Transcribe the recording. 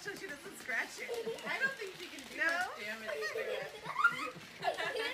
so she doesn't scratch it. I don't think she can do No? much damage to it.